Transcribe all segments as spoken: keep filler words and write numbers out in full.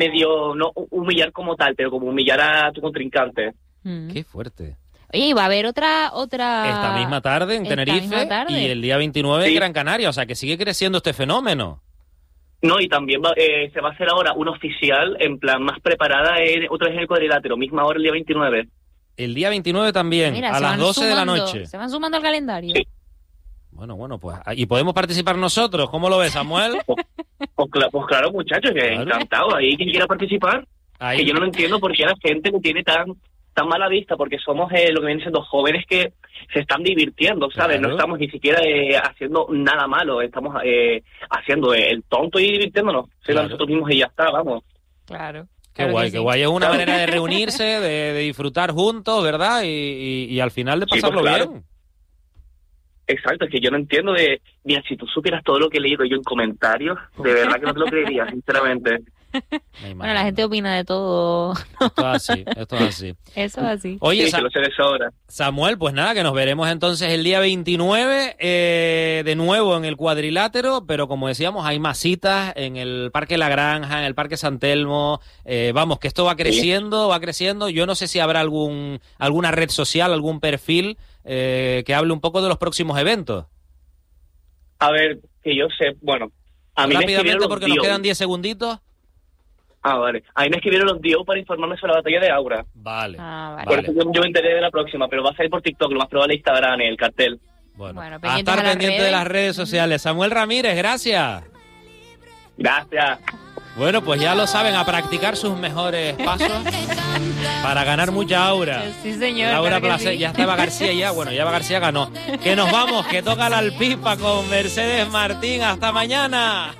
medio, no humillar como tal, pero como humillar a tu contrincante. Mm. Qué fuerte. Oye, y va a haber otra... otra Esta misma tarde en Tenerife tarde. y el día veintinueve sí. en Gran Canaria, o sea que sigue creciendo este fenómeno. No, y también va, eh, se va a hacer ahora una oficial, en plan más preparada, en, otra vez en el cuadrilátero, misma hora el día veintinueve. El día veintinueve también, Mira, a las doce sumando, de la noche. Se van sumando al calendario. Sí. Bueno, bueno, pues... ¿Y podemos participar nosotros? ¿Cómo lo ves, Samuel? Pues, pues, pues claro, muchachos, que claro. Encantado. Ahí quien quiera participar, Ahí. que yo no lo entiendo por qué la gente no tiene tan... tan mala vista, porque somos eh, lo que vienen siendo jóvenes que se están divirtiendo, ¿sabes? Claro. No estamos ni siquiera eh, haciendo nada malo, estamos eh, haciendo eh, el tonto y divirtiéndonos, claro. nosotros mismos y ya está, vamos. Claro. Qué claro guay, sí. qué guay. Es una claro. manera de reunirse, de, de disfrutar juntos, ¿verdad? Y, y, y al final de pasarlo sí, pues, claro. bien. Exacto, es que yo no entiendo de... Mira, si tú supieras todo lo que he leído yo en comentarios, de verdad que no te lo creería, sinceramente. Bueno, la gente opina de todo. Esto es así, esto es así. Eso es así. Oye, sí, Sa- que lo sé de sobra. Samuel, pues nada, que nos veremos entonces el día veintinueve, eh, de nuevo en el cuadrilátero, pero como decíamos, hay más citas en el Parque La Granja, en el Parque San Telmo. Eh, vamos, que esto va creciendo, sí. va creciendo. Yo no sé si habrá algún alguna red social, algún perfil eh, que hable un poco de los próximos eventos. A ver, que yo sé, bueno... A mí Rápidamente, porque nos Dio. quedan diez segunditos. Ah, vale. A mí me escribieron los D O para informarme sobre la batalla de Aura. Vale. Ah, vale. Por eso yo, yo me enteré de la próxima, pero va a ser por TikTok, lo más probable Instagram, el cartel. Bueno, bueno a estar pendiente de las redes sociales. Samuel Ramírez, gracias. Gracias. Bueno, pues ya lo saben, a practicar sus mejores pasos para ganar mucha aura. Sí, señor. Laura claro Placé, sí. ya estaba García ya, bueno, ya va García ganó. Que nos vamos, que toca la alpipa con Mercedes Martín. Hasta mañana.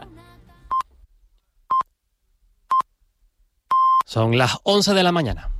Son las once de la mañana.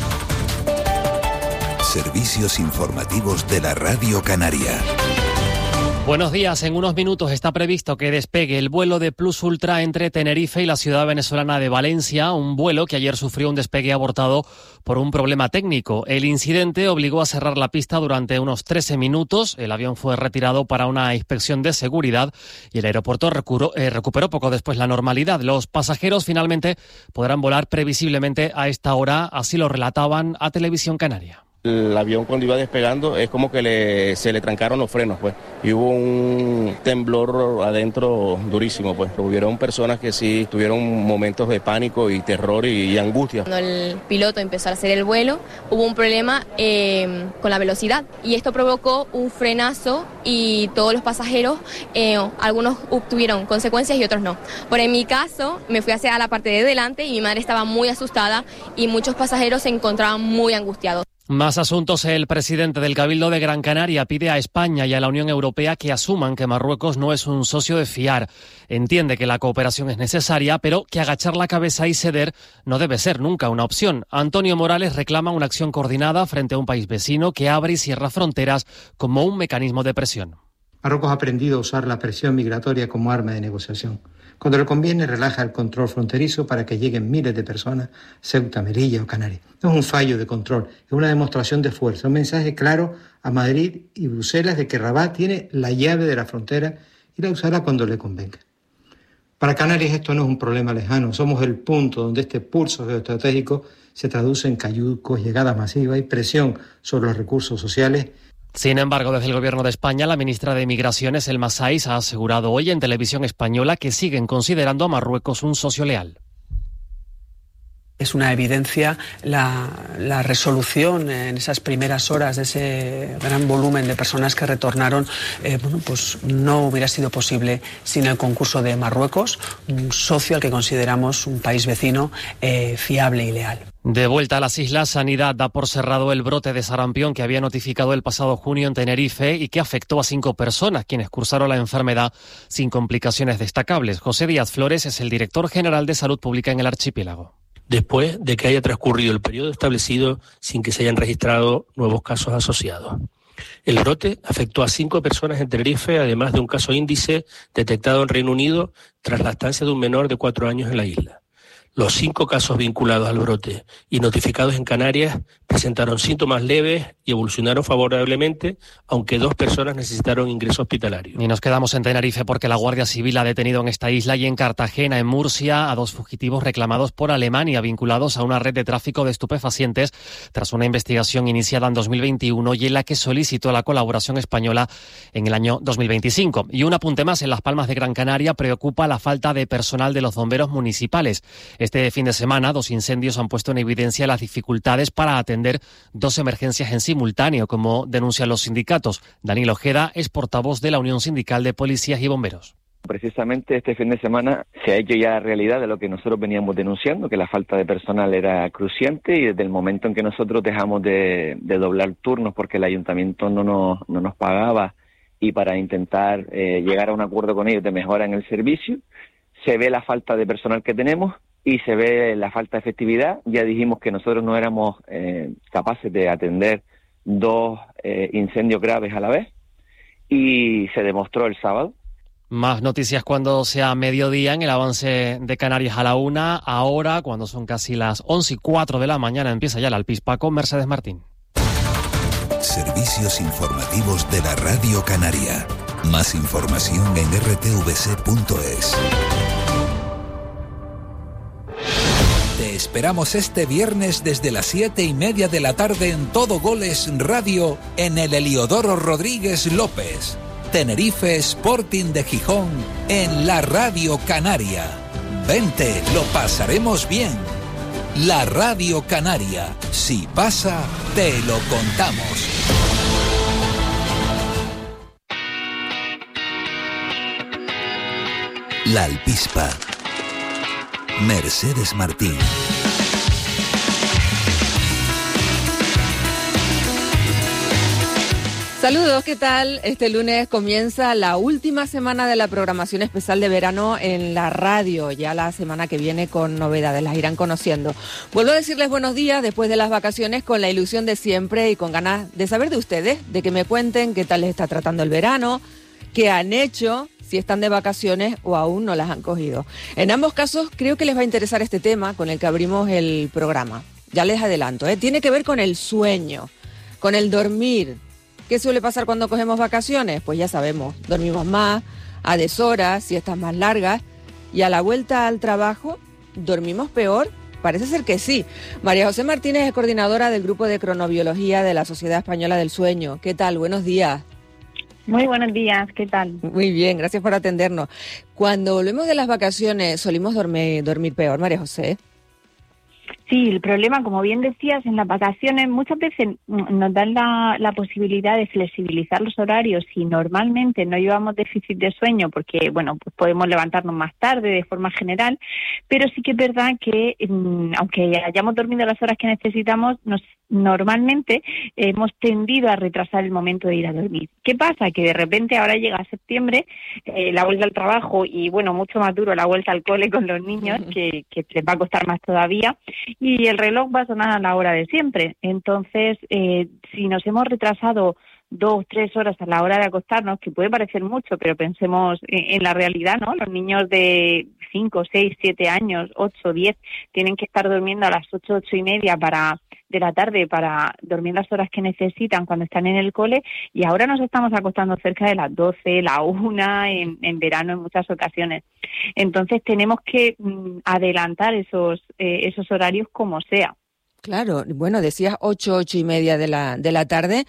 Servicios informativos de la Radio Canaria. Buenos días. En unos minutos está previsto que despegue el vuelo de Plus Ultra entre Tenerife y la ciudad venezolana de Valencia, un vuelo que ayer sufrió un despegue abortado por un problema técnico. El incidente obligó a cerrar la pista durante unos trece minutos. El avión fue retirado para una inspección de seguridad y el aeropuerto recuperó, eh, recuperó poco después la normalidad. Los pasajeros finalmente podrán volar previsiblemente a esta hora, así lo relataban a Televisión Canaria. El avión cuando iba despegando es como que le, se le trancaron los frenos, pues, y hubo un temblor adentro durísimo, pues. Hubieron personas que sí tuvieron momentos de pánico y terror y, y angustia. Cuando el piloto empezó a hacer el vuelo, hubo un problema eh, con la velocidad y esto provocó un frenazo y todos los pasajeros, eh, algunos tuvieron consecuencias y otros no. Por en mi caso, me fui hacia la parte de delante y mi madre estaba muy asustada y muchos pasajeros se encontraban muy angustiados. Más asuntos. El presidente del Cabildo de Gran Canaria pide a España y a la Unión Europea que asuman que Marruecos no es un socio de fiar. Entiende que la cooperación es necesaria, pero que agachar la cabeza y ceder no debe ser nunca una opción. Antonio Morales reclama una acción coordinada frente a un país vecino que abre y cierra fronteras como un mecanismo de presión. Marruecos ha aprendido a usar la presión migratoria como arma de negociación. Cuando le conviene, relaja el control fronterizo para que lleguen miles de personas a Ceuta, Melilla o Canarias. No es un fallo de control, es una demostración de fuerza, un mensaje claro a Madrid y Bruselas de que Rabat tiene la llave de la frontera y la usará cuando le convenga. Para Canarias esto no es un problema lejano, somos el punto donde este pulso geoestratégico se traduce en cayucos, llegadas masivas y presión sobre los recursos sociales. Sin embargo, desde el Gobierno de España, la ministra de Migraciones, Elma Sáiz, ha asegurado hoy en Televisión Española que siguen considerando a Marruecos un socio leal. Es una evidencia la, la resolución en esas primeras horas de ese gran volumen de personas que retornaron. Eh, bueno, pues no hubiera sido posible sin el concurso de Marruecos, un socio al que consideramos un país vecino eh, fiable y leal. De vuelta a las islas, Sanidad da por cerrado el brote de sarampión que había notificado el pasado junio en Tenerife y que afectó a cinco personas, quienes cursaron la enfermedad sin complicaciones destacables. José Díaz Flores es el director general de Salud Pública en el archipiélago. Después de que haya transcurrido el periodo establecido sin que se hayan registrado nuevos casos asociados. El brote afectó a cinco personas en Tenerife, además de un caso índice detectado en Reino Unido tras la estancia de un menor de cuatro años en la isla. Los cinco casos vinculados al brote y notificados en Canarias presentaron síntomas leves y evolucionaron favorablemente, aunque dos personas necesitaron ingreso hospitalario. Y nos quedamos en Tenerife porque la Guardia Civil ha detenido en esta isla y en Cartagena, en Murcia, a dos fugitivos reclamados por Alemania vinculados a una red de tráfico de estupefacientes tras una investigación iniciada en dos mil veintiuno y en la que solicitó la colaboración española en el año dos mil veinticinco. Y un apunte más: en Las Palmas de Gran Canaria preocupa la falta de personal de los bomberos municipales. Este fin de semana, dos incendios han puesto en evidencia las dificultades para atender dos emergencias en simultáneo, como denuncian los sindicatos. Daniel Ojeda es portavoz de la Unión Sindical de Policías y Bomberos. Precisamente este fin de semana se ha hecho ya realidad de lo que nosotros veníamos denunciando, que la falta de personal era cruciante, y desde el momento en que nosotros dejamos de, de doblar turnos porque el ayuntamiento no nos, no nos pagaba, y para intentar eh, llegar a un acuerdo con ellos de mejora en el servicio, se ve la falta de personal que tenemos y se ve la falta de efectividad. Ya dijimos que nosotros no éramos eh, capaces de atender dos eh, incendios graves a la vez, y se demostró el sábado. Más noticias cuando sea mediodía en el avance de Canarias a la una. Ahora, cuando son casi las once y cuatro de la mañana, empieza ya la Alpispa con Mercedes Martín. Servicios informativos de la Radio Canaria. Más información en r t v c punto es. Te esperamos este viernes desde las siete y media de la tarde en Todo Goles Radio, en el Heliodoro Rodríguez López. Tenerife Sporting de Gijón, en la Radio Canaria. Vente, lo pasaremos bien. La Radio Canaria. Si pasa, te lo contamos. La Alpispa. Mercedes Martín. Saludos, ¿qué tal? Este lunes comienza la última semana de la programación especial de verano en la radio. Ya la semana que viene con novedades, las irán conociendo. Vuelvo a decirles buenos días después de las vacaciones, con la ilusión de siempre y con ganas de saber de ustedes, de que me cuenten qué tal les está tratando el verano, qué han hecho, si están de vacaciones o aún no las han cogido. En ambos casos creo que les va a interesar este tema con el que abrimos el programa. Ya les adelanto, ¿eh? Tiene que ver con el sueño, con el dormir. ¿Qué suele pasar cuando cogemos vacaciones? Pues ya sabemos, dormimos más, a deshoras, siestas más largas, y a la vuelta al trabajo, ¿dormimos peor? Parece ser que sí. María José Martínez es coordinadora del Grupo de Cronobiología de la Sociedad Española del Sueño. ¿Qué tal? Buenos días. Muy buenos días, ¿qué tal? Muy bien, gracias por atendernos. Cuando volvemos de las vacaciones, ¿solimos dormir, dormir peor, María José? Sí, el problema, como bien decías, en las vacaciones muchas veces nos dan la, la posibilidad de flexibilizar los horarios y normalmente no llevamos déficit de sueño porque, bueno, pues podemos levantarnos más tarde de forma general, pero sí que es verdad que aunque hayamos dormido las horas que necesitamos, nos normalmente hemos tendido a retrasar el momento de ir a dormir. ¿Qué pasa? Que de repente ahora llega septiembre, eh, la vuelta al trabajo y, bueno, mucho más duro la vuelta al cole con los niños, que, que les va a costar más todavía, y el reloj va a sonar a la hora de siempre. Entonces, eh, si nos hemos retrasado dos, tres horas a la hora de acostarnos, que puede parecer mucho, pero pensemos en, en la realidad, ¿no? Los niños de cinco, seis, siete años, ocho, diez, tienen que estar durmiendo a las ocho, ocho y media para de la tarde para dormir las horas que necesitan cuando están en el cole, y ahora nos estamos acostando cerca de las doce, la una, en, en verano en muchas ocasiones. Entonces tenemos que mm, adelantar esos, eh, esos horarios como sea. Claro, bueno, decías ocho, ocho y media de la, de la tarde,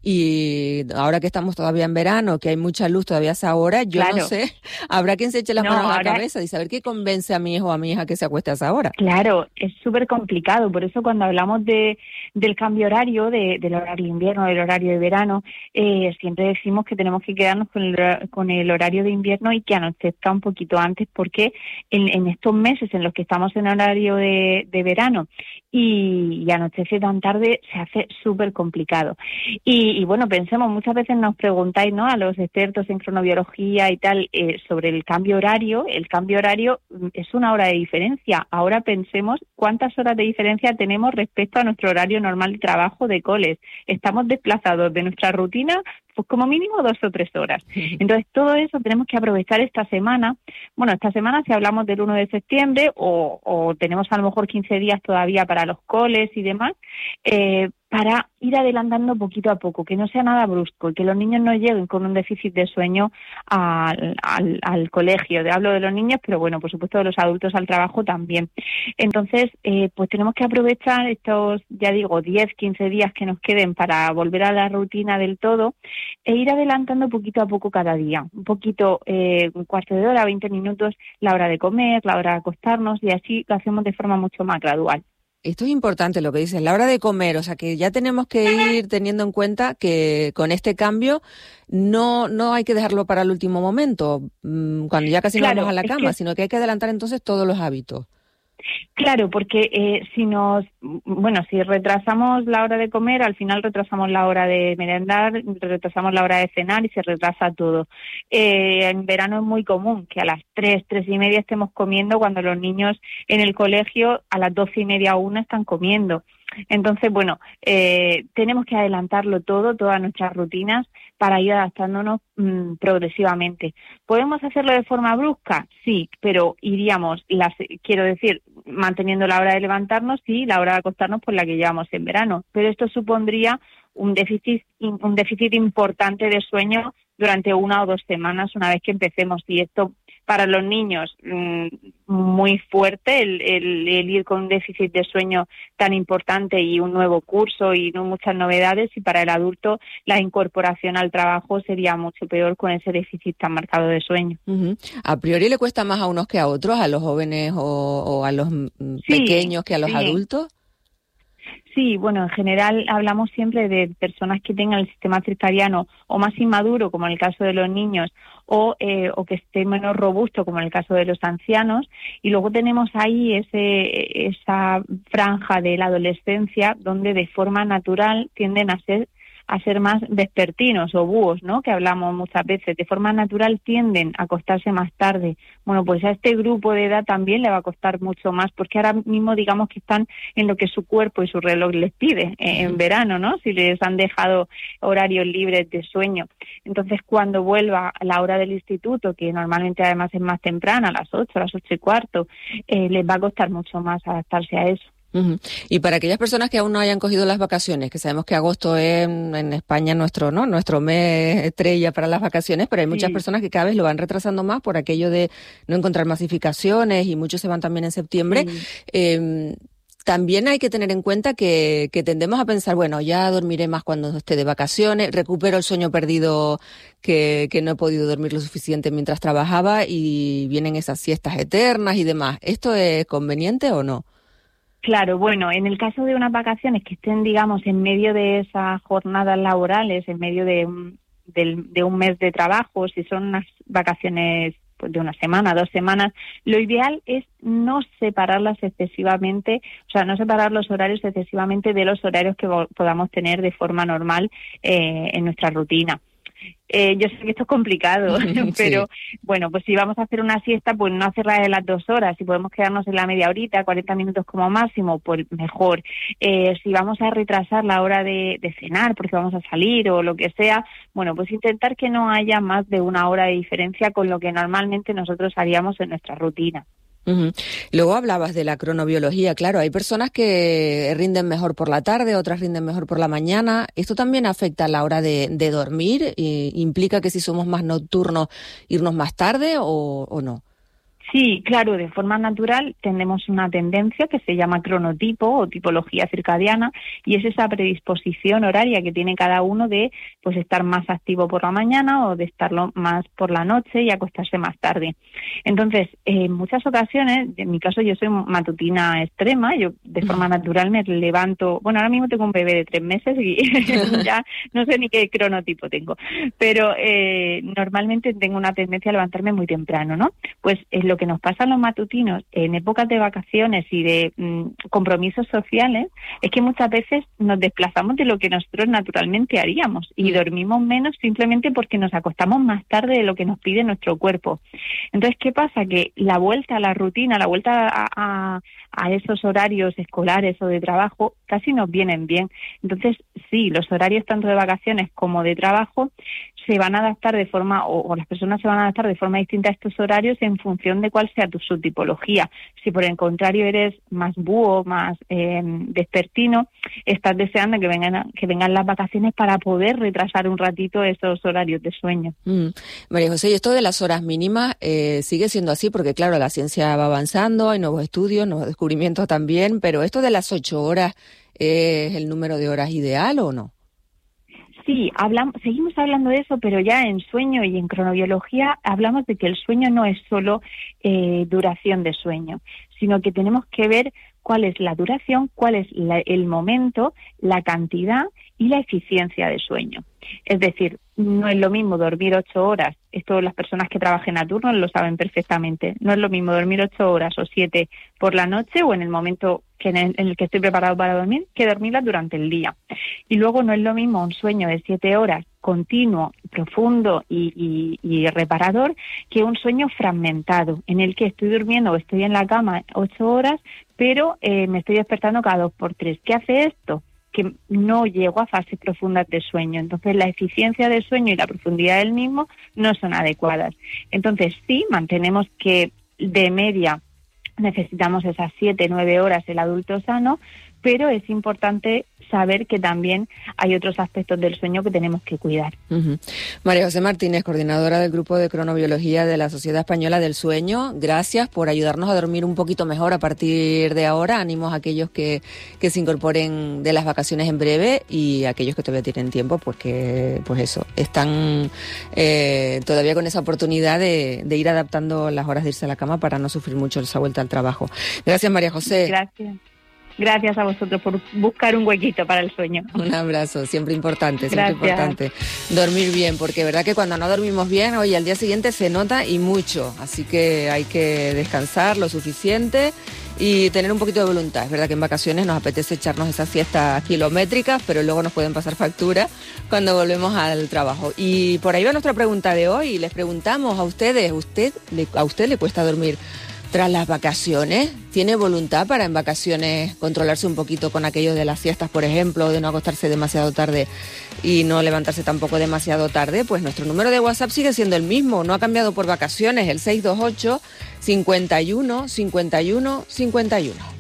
y ahora que estamos todavía en verano, que hay mucha luz todavía a esa hora, yo claro. no sé, habrá quien se eche las no, manos a la ahora... cabeza y saber qué convence a mi hijo o a mi hija que se acueste a esa hora. Claro, es súper complicado, por eso cuando hablamos de del cambio horario, de, del horario de invierno, del horario de verano, eh, siempre decimos que tenemos que quedarnos con el, con el horario de invierno y que anochezca un poquito antes, porque en, en estos meses en los que estamos en horario de, de verano y, y anochece tan tarde, se hace súper complicado. Y, y bueno, pensemos, muchas veces nos preguntáis, ¿no?, a los expertos en cronobiología y tal, eh, sobre el cambio horario. El cambio horario es una hora de diferencia. Ahora pensemos cuántas horas de diferencia tenemos respecto a nuestro horario normal de trabajo de coles. Estamos desplazados de nuestra rutina pues como mínimo dos o tres horas. Entonces, todo eso tenemos que aprovechar esta semana. Bueno, esta semana si hablamos del uno de septiembre o, o tenemos a lo mejor quince días todavía para los coles y demás, eh, para ir adelantando poquito a poco, que no sea nada brusco y que los niños no lleguen con un déficit de sueño al, al, al colegio. Hablo de los niños, pero bueno, por supuesto de los adultos al trabajo también. Entonces, eh, pues tenemos que aprovechar estos, ya digo, diez, quince días que nos queden para volver a la rutina del todo e ir adelantando poquito a poco cada día. Un poquito, eh, un cuarto de hora, veinte minutos, la hora de comer, la hora de acostarnos y así lo hacemos de forma mucho más gradual. Esto es importante lo que dices, la hora de comer, o sea que ya tenemos que ir teniendo en cuenta que con este cambio no no hay que dejarlo para el último momento, cuando ya casi claro, no vamos a la cama, que... sino que hay que adelantar entonces todos los hábitos. Claro, porque eh, si nos, bueno, si retrasamos la hora de comer, al final retrasamos la hora de merendar, retrasamos la hora de cenar y se retrasa todo. Eh, en verano es muy común que a las tres, tres y media estemos comiendo cuando los niños en el colegio a las doce y media o una están comiendo. Entonces, bueno, eh, tenemos que adelantarlo todo, todas nuestras rutinas, para ir adaptándonos mmm, progresivamente. ¿Podemos hacerlo de forma brusca? Sí, pero iríamos, las, quiero decir, manteniendo la hora de levantarnos y la hora de acostarnos por la que llevamos en verano. Pero esto supondría un déficit, un déficit importante de sueño durante una o dos semanas una vez que empecemos. Y esto para los niños mmm, muy fuerte, el, el, el ir con un déficit de sueño tan importante y un nuevo curso y no muchas novedades, y para el adulto la incorporación al trabajo sería mucho peor con ese déficit tan marcado de sueño. Uh-huh. ¿A priori le cuesta más a unos que a otros, a los jóvenes o, o a los sí, pequeños que a los sí. adultos? Sí, bueno, en general hablamos siempre de personas que tengan el sistema circadiano o más inmaduro, como en el caso de los niños, o, eh, o que esté menos robusto, como en el caso de los ancianos. Y luego tenemos ahí ese esa franja de la adolescencia donde de forma natural tienden a ser a ser más vespertinos o búhos, ¿no?, que hablamos muchas veces, de forma natural tienden a acostarse más tarde. Bueno, pues a este grupo de edad también le va a costar mucho más, porque ahora mismo digamos que están en lo que su cuerpo y su reloj les pide eh, en verano, ¿no?, si les han dejado horarios libres de sueño. Entonces, cuando vuelva a la hora del instituto, que normalmente además es más temprana, a las ocho, a las ocho y cuarto, eh, les va a costar mucho más adaptarse a eso. Uh-huh. Y para aquellas personas que aún no hayan cogido las vacaciones, que sabemos que agosto es en España nuestro no nuestro mes estrella para las vacaciones, pero hay muchas sí. personas que cada vez lo van retrasando más por aquello de no encontrar masificaciones, y muchos se van también en septiembre. Sí. Eh, también hay que tener en cuenta que, que tendemos a pensar, bueno, ya dormiré más cuando esté de vacaciones, recupero el sueño perdido que, que no he podido dormir lo suficiente mientras trabajaba, y vienen esas siestas eternas y demás. ¿Esto es conveniente o no? Claro, bueno, en el caso de unas vacaciones que estén, digamos, en medio de esas jornadas laborales, en medio de un, de, de un mes de trabajo, si son unas vacaciones pues, de una semana, dos semanas, lo ideal es no separarlas excesivamente, o sea, no separar los horarios excesivamente de los horarios que podamos tener de forma normal eh, en nuestra rutina. Eh, yo sé que esto es complicado, pero sí. bueno, pues si vamos a hacer una siesta, pues no hacerla de las dos horas. Si podemos quedarnos en la media horita, cuarenta minutos como máximo, pues mejor. Eh, si vamos a retrasar la hora de, de cenar porque vamos a salir o lo que sea, bueno, pues intentar que no haya más de una hora de diferencia con lo que normalmente nosotros haríamos en nuestra rutina. Uh-huh. Luego hablabas de la cronobiología, claro, hay personas que rinden mejor por la tarde, otras rinden mejor por la mañana. ¿Esto también afecta a la hora de, de dormir? ¿E implica que si somos más nocturnos irnos más tarde o, o no? Sí, claro, de forma natural tenemos una tendencia que se llama cronotipo o tipología circadiana, y es esa predisposición horaria que tiene cada uno de pues estar más activo por la mañana o de estarlo más por la noche y acostarse más tarde. Entonces, en muchas ocasiones, en mi caso yo soy matutina extrema, yo de forma natural me levanto, bueno, ahora mismo tengo un bebé de tres meses y ya no sé ni qué cronotipo tengo, pero eh, normalmente tengo una tendencia a levantarme muy temprano, ¿no? Pues es lo que nos pasa a los matutinos en épocas de vacaciones y de mmm, compromisos sociales, es que muchas veces nos desplazamos de lo que nosotros naturalmente haríamos y dormimos menos simplemente porque nos acostamos más tarde de lo que nos pide nuestro cuerpo. Entonces, ¿qué pasa? Que la vuelta a la rutina, la vuelta a, a, a esos horarios escolares o de trabajo, casi nos vienen bien. Entonces, sí, los horarios tanto de vacaciones como de trabajo se van a adaptar de forma, o, o las personas se van a adaptar de forma distinta a estos horarios en función de cuál sea tu su tipología. Si por el contrario eres más búho, más eh, despertino, estás deseando que vengan que vengan las vacaciones para poder retrasar un ratito esos horarios de sueño. Mm. María José, y esto de las horas mínimas eh, sigue siendo así, porque claro, la ciencia va avanzando, hay nuevos estudios, nuevos descubrimientos también, pero esto de las ocho horas, ¿es el número de horas ideal o no? Sí, hablamos, seguimos hablando de eso, pero ya en sueño y en cronobiología hablamos de que el sueño no es solo eh, duración de sueño, sino que tenemos que ver cuál es la duración, cuál es la, el momento, la cantidad y la eficiencia de sueño. Es decir, no es lo mismo dormir ocho horas, esto las personas que trabajen a turno lo saben perfectamente, no es lo mismo dormir ocho horas o siete por la noche o en el momento que en, el, en el que estoy preparado para dormir, que dormirlas durante el día. Y luego no es lo mismo un sueño de siete horas continuo, profundo y, y, y reparador que un sueño fragmentado, en el que estoy durmiendo o estoy en la cama ocho horas, pero eh, me estoy despertando cada dos por tres. ¿Qué hace esto? Que no llego a fases profundas de sueño. Entonces, la eficiencia del sueño y la profundidad del mismo no son adecuadas. Entonces, sí, mantenemos que de media necesitamos esas siete, nueve horas el adulto sano, pero es importante saber que también hay otros aspectos del sueño que tenemos que cuidar. Uh-huh. María José Martínez, coordinadora del Grupo de Cronobiología de la Sociedad Española del Sueño, gracias por ayudarnos a dormir un poquito mejor a partir de ahora. Ánimos a aquellos que, que se incorporen de las vacaciones en breve y a aquellos que todavía tienen tiempo, porque pues eso, están eh, todavía con esa oportunidad de, de ir adaptando las horas de irse a la cama para no sufrir mucho esa vuelta al trabajo. Gracias, María José. Gracias. Gracias a vosotros por buscar un huequito para el sueño. Un abrazo, siempre importante, siempre Gracias. importante. Dormir bien, porque verdad que cuando no dormimos bien, oye, al día siguiente se nota y mucho. Así que hay que descansar lo suficiente y tener un poquito de voluntad. Es verdad que en vacaciones nos apetece echarnos esas siestas kilométricas, pero luego nos pueden pasar factura cuando volvemos al trabajo. Y por ahí va nuestra pregunta de hoy. Les preguntamos a ustedes, ¿usted, ¿a usted le cuesta dormir tras las vacaciones? ¿Tiene voluntad para en vacaciones controlarse un poquito con aquello de las siestas, por ejemplo, de no acostarse demasiado tarde y no levantarse tampoco demasiado tarde? Pues nuestro número de WhatsApp sigue siendo el mismo, no ha cambiado por vacaciones, el seis dos ocho, cincuenta y uno, cincuenta y uno, cincuenta y uno.